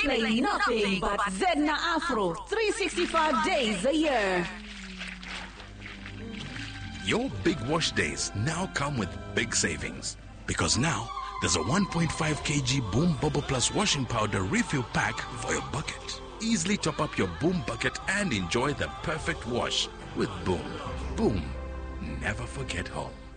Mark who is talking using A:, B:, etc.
A: play nothing but Zedna Afro 365 days a year.
B: Your big wash days now come with big savings. Because now, there's a 1.5 kg Boom Bubble Plus washing powder refill pack for your bucket. Easily top up your Boom bucket and enjoy the perfect wash with Boom. Boom. Never forget home.